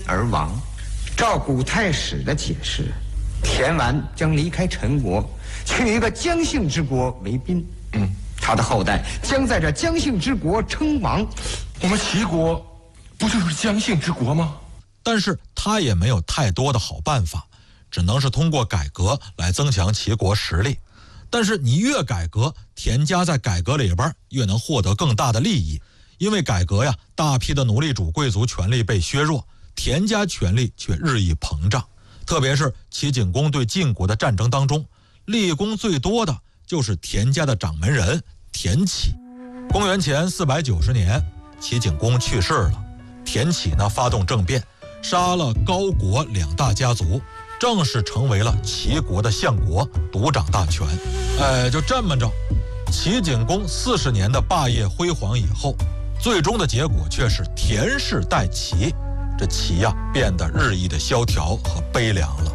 而亡。照古太史的解释，田完将离开陈国，去一个姜姓之国为宾。他的后代将在这姜姓之国称王。 我们齐国不就是姜姓之国吗？ 但是他也没有太多的好办法，只能是通过改革来增强齐国实力。但是你越改革，田家在改革里边越能获得更大的利益，因为改革呀，大批的奴隶主贵族权力被削弱，田家权力却日益膨胀。特别是齐景公对晋国的战争当中，立功最多的就是田家的掌门人田启。公元前490年，齐景公去世了，田启呢发动政变，杀了高国2大家族，正式成为了齐国的相国，独掌大权。就这么着，齐景公40年的霸业辉煌以后，最终的结果却是田氏代齐，这齐呀变得日益的萧条和悲凉了。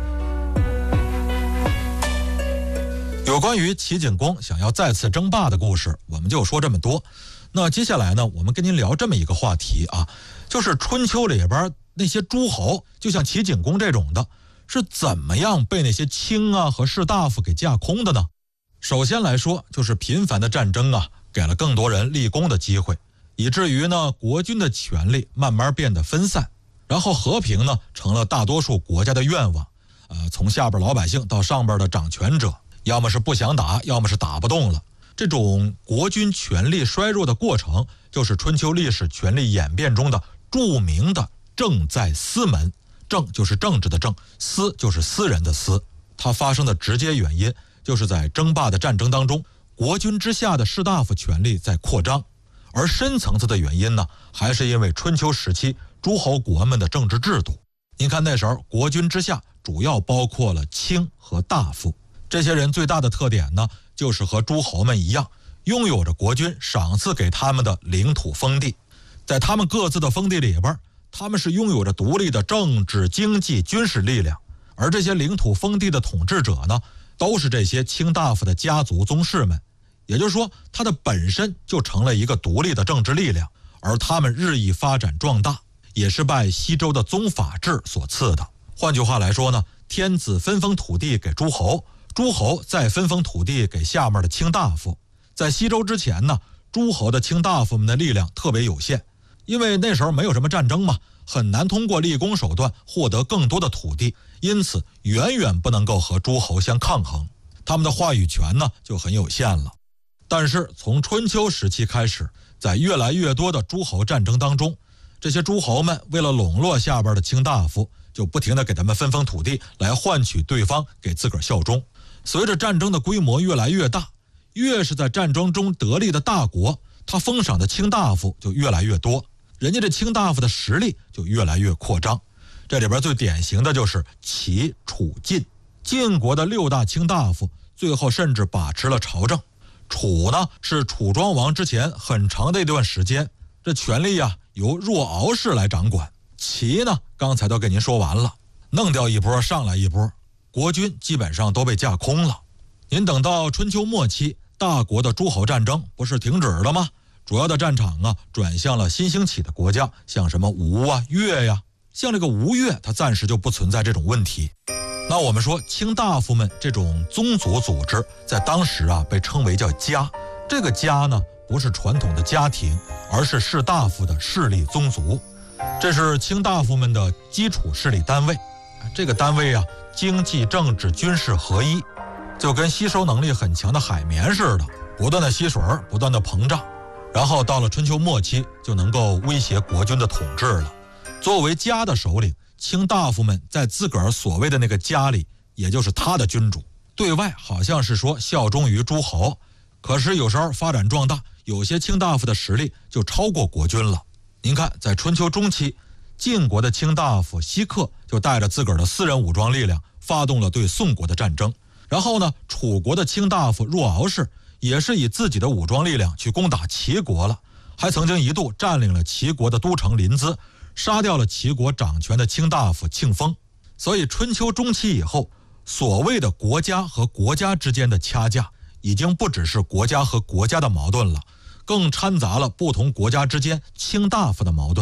有关于齐景公想要再次争霸的故事，我们就说这么多。那接下来呢，我们跟您聊这么一个话题啊，就是春秋里边那些诸侯，就像齐景公这种的，是怎么样被那些卿啊和士大夫给架空的呢？首先来说，就是频繁的战争啊，给了更多人立功的机会，以至于呢国君的权力慢慢变得分散，然后和平呢成了大多数国家的愿望。从下边老百姓到上边的掌权者，要么是不想打，要么是打不动了。这种国君权力衰弱的过程，就是春秋历史权力演变中的著名的政在私门。政就是政治的政，私就是私人的私。它发生的直接原因，就是在争霸的战争当中，国君之下的士大夫权力在扩张。而深层次的原因呢，还是因为春秋时期诸侯国们的政治制度。您看那时候国君之下主要包括了卿和大夫，这些人最大的特点呢，就是和诸侯们一样，拥有着国君赏赐给他们的领土封地。在他们各自的封地里边，他们是拥有着独立的政治、经济、军事力量。而这些领土封地的统治者呢，都是这些卿大夫的家族宗室们。也就是说，他的本身就成了一个独立的政治力量，而他们日益发展壮大，也是拜西周的宗法制所赐的。换句话来说呢，天子分封土地给诸侯，诸侯再分封土地给下面的卿大夫。在西周之前呢，诸侯的卿大夫们的力量特别有限，因为那时候没有什么战争嘛，很难通过立功手段获得更多的土地，因此远远不能够和诸侯相抗衡，他们的话语权呢就很有限了。但是从春秋时期开始，在越来越多的诸侯战争当中，这些诸侯们为了笼络下边的卿大夫，就不停地给他们分封土地，来换取对方给自个儿效忠。随着战争的规模越来越大，越是在战争中得利的大国，他封赏的卿大夫就越来越多，人家这卿大夫的实力就越来越扩张。这里边最典型的就是齐、楚、晋。晋国的6大卿大夫最后甚至把持了朝政。楚呢，是楚庄王之前很长的一段时间，这权力啊由若敖氏来掌管。齐呢，刚才都跟您说完了，弄掉一波上来一波，国君基本上都被架空了。您等到春秋末期，大国的诸侯战争不是停止了吗？主要的战场啊转向了新兴起的国家，像什么吴啊、越呀。像这个吴越，它暂时就不存在这种问题。那我们说卿大夫们这种宗族组织，在当时啊被称为叫家。这个家呢，不是传统的家庭，而是士大夫的势力宗族。这是卿大夫们的基础势力单位。这个单位啊，经济、政治、军事合一，就跟吸收能力很强的海绵似的，不断的吸水，不断的膨胀，然后到了春秋末期，就能够威胁国君的统治了。作为家的首领，卿大夫们在自个儿所谓的那个家里，也就是他的君主，对外好像是说效忠于诸侯，可是有时候发展壮大，有些卿大夫的实力就超过国君了。您看，在春秋中期，晋国的卿大夫西克就带着自个儿的私人武装力量，发动了对宋国的战争。然后呢，楚国的卿大夫若敖氏也是以自己的武装力量去攻打齐国了，还曾经一度占领了齐国的都城临淄，杀掉了齐国掌权的卿大夫庆丰。所以春秋中期以后，所谓的国家和国家之间的掐架，已经不只是国家和国家的矛盾了，更掺杂了不同国家之间卿大夫的矛盾，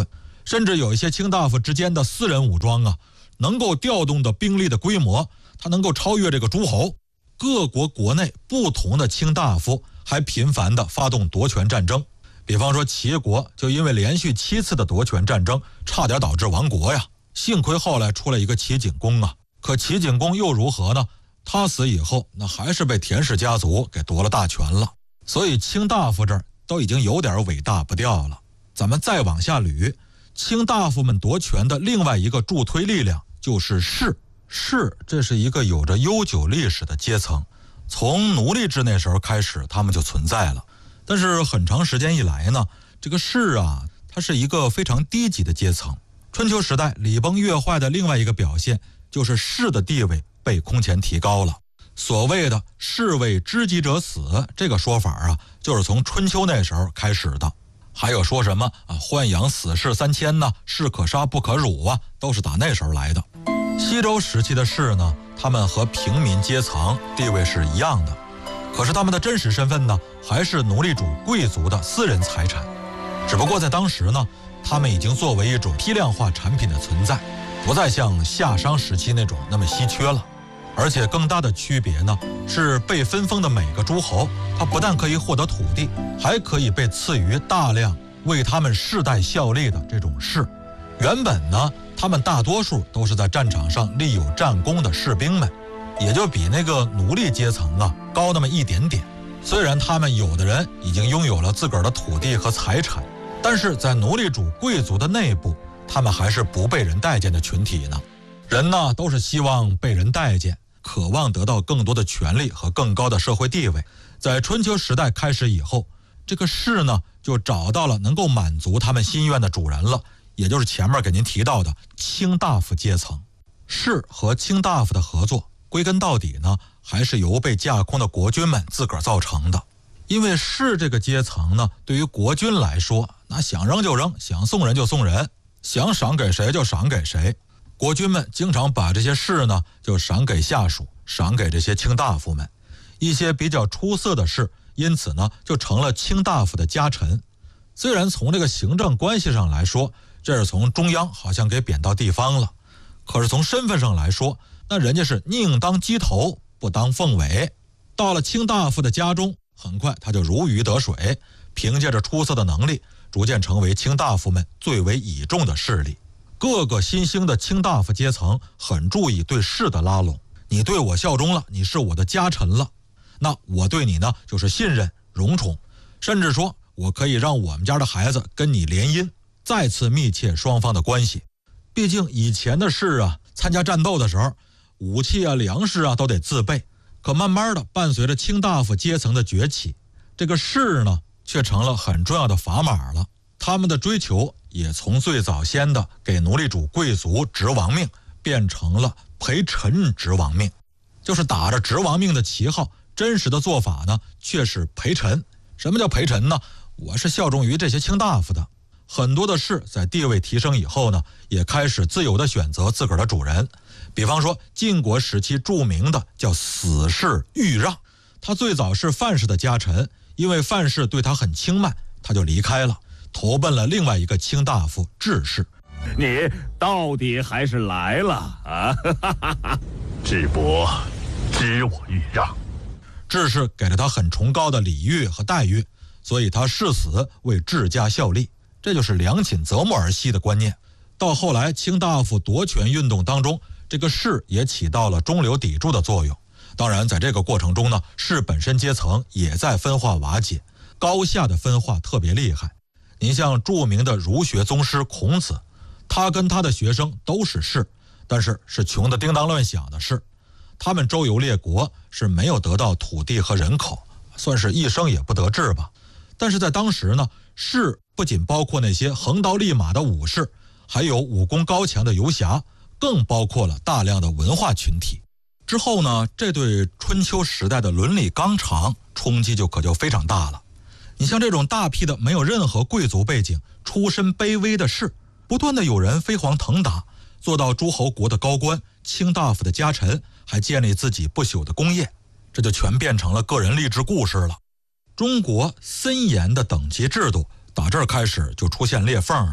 甚至有一些卿大夫之间的私人武装啊，能够调动的兵力的规模，它能够超越这个诸侯。各国国内不同的卿大夫还频繁地发动夺权战争，比方说齐国就因为连续7次的夺权战争，差点导致亡国呀。幸亏后来出了一个齐景公啊，可齐景公又如何呢？他死以后，那还是被田氏家族给夺了大权了。所以卿大夫这儿都已经有点尾大不掉了。咱们再往下捋，卿大夫们夺权的另外一个助推力量就是士。士，这是一个有着悠久历史的阶层，从奴隶制那时候开始，他们就存在了。但是很长时间以来呢，这个士啊，它是一个非常低级的阶层。春秋时代礼崩乐坏的另外一个表现，就是士的地位被空前提高了。所谓的士为知己者死这个说法啊，就是从春秋那时候开始的。还有说什么啊，豢养死士3000呢，士可杀不可辱啊，都是打那时候来的。西周时期的士呢，他们和平民阶层地位是一样的，可是他们的真实身份呢，还是奴隶主贵族的私人财产。只不过在当时呢，他们已经作为一种批量化产品的存在，不再像夏商时期那种那么稀缺了。而且更大的区别呢，是被分封的每个诸侯，他不但可以获得土地，还可以被赐予大量为他们世代效力的这种士。原本呢，他们大多数都是在战场上立有战功的士兵们，也就比那个奴隶阶层啊高那么一点点。虽然他们有的人已经拥有了自个儿的土地和财产，但是在奴隶主贵族的内部，他们还是不被人待见的群体呢。人呢，都是希望被人待见，渴望得到更多的权利和更高的社会地位。在春秋时代开始以后，这个士呢，就找到了能够满足他们心愿的主人了，也就是前面给您提到的卿大夫阶层。士和卿大夫的合作，归根到底呢，还是由被架空的国君们自个儿造成的。因为士这个阶层呢，对于国君来说，那想扔就扔，想送人就送人，想赏给谁就赏给谁。国君们经常把这些士呢，就赏给下属，赏给这些卿大夫们。一些比较出色的士，因此呢，就成了卿大夫的家臣。虽然从这个行政关系上来说，这是从中央好像给贬到地方了，可是从身份上来说，那人家是宁当鸡头不当凤尾。到了卿大夫的家中，很快他就如鱼得水，凭借着出色的能力，逐渐成为卿大夫们最为倚重的势力。各个新兴的卿大夫阶层很注意对士的拉拢，你对我效忠了，你是我的家臣了，那我对你呢就是信任荣宠，甚至说我可以让我们家的孩子跟你联姻，再次密切双方的关系。毕竟以前的士啊，参加战斗的时候，武器啊粮食啊都得自备，可慢慢的伴随着卿大夫阶层的崛起，这个士呢却成了很重要的砝码了。他们的追求也从最早先的给奴隶主贵族执王命，变成了陪臣执王命，就是打着执王命的旗号，真实的做法呢却是陪臣。什么叫陪臣呢？我是效忠于这些卿大夫的。很多的士在地位提升以后呢，也开始自由的选择自个儿的主人。比方说晋国时期著名的叫死士豫让，他最早是范氏的家臣，因为范氏对他很轻慢，他就离开了，投奔了另外一个卿大夫智氏。 你到底还是来了啊！ 智伯知我豫让。 智氏给了他很崇高的礼遇和待遇，所以他誓死为智家效力，这就是良禽择木而栖的观念。到后来卿大夫夺权运动当中，这个士也起到了中流砥柱的作用。当然在这个过程中呢，士本身阶层也在分化瓦解，高下的分化特别厉害。您像著名的儒学宗师孔子，他跟他的学生都是士，但是是穷得叮当乱响的士。他们周游列国，是没有得到土地和人口，算是一生也不得志吧。但是在当时呢，士不仅包括那些横刀立马的武士，还有武功高强的游侠，更包括了大量的文化群体。之后呢，这对春秋时代的伦理纲常冲击就非常大了。你像这种大批的没有任何贵族背景、出身卑微的士，不断的有人飞黄腾达，做到诸侯国的高官、卿大夫的家臣，还建立自己不朽的功业，这就全变成了个人励志故事了。中国森严的等级制度打这儿开始就出现裂缝了。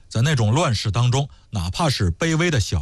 在那种乱世当中，哪怕是卑微的小